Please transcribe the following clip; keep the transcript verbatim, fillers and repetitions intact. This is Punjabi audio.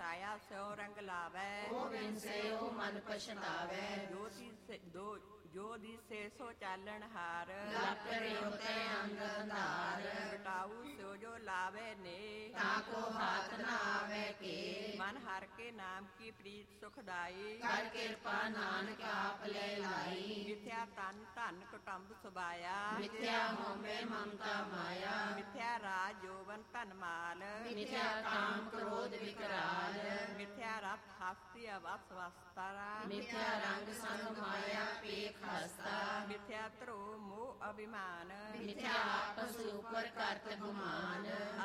ਛਾਇਆ ਸਿਉ ਰੰਗ ਲਾਵੈ, ਗੋਬਿੰਦ ਸਿਉ ਮਨ ਪਛਤਾਵੈ। ਜੋ ਦਿਸੇ ਦੋ ਜੋ ਦਿਸੇ ਸੋ ਚਾਲਣ ਹਾਰ, ਲਾਪਰੇ ਉਤੇ ਅੰਗ ਅੰਧਾਰ। ਕਟਾਊ ਸਿਉ ਜੋ ਲਾਵੇ ਨੇ, ਤਾਕੋ ਹਾਥ ਨਾ ਆਵੇ ਕੇ। ਮਨ ਹਰ ਕੇ ਨਾਮ ਕੀ ਪ੍ਰੀਤ ਸੁਖਦਾਈ, ਕਰ ਕਿਰਪਾ ਨਾਨਕ ਆਪ ਲੈ ਲਾਈ। ਮਿਥਿਆ ਤਨ ਧਨ ਕੁਟੰਬ ਸੁਬਾਇਆ, ਮਿਥਿਆ ਮੋਹੇ ਮਮਤਾ ਮਾਇਆ। ਮਿਥਿਆ ਰਾਜ ਜੋਬਨ ਧਨ ਮਾਲ, ਮਿਥਿਆ ਕਾਮ ਕ੍ਰੋਧ ਵਿਕਰਾਲ। ਮਿਥਿਆ ਰਥ ਹਸਤੀ ਅਵਸ ਵਸਤਰਾ, ਮਿਥਿਆ ਰੰਗ ਸੰਗ ਮਾਇਆ ਪੇਖ ਹਸਤਾ। ਮਿਥਿਆ ਧਰੋ ਮੋਹ ਅਭਿਮਾਨ, ਮਿਥਿਆ ਆਪਸ ਉਪਰ ਕਰਤ ਗੁਮਾਨ।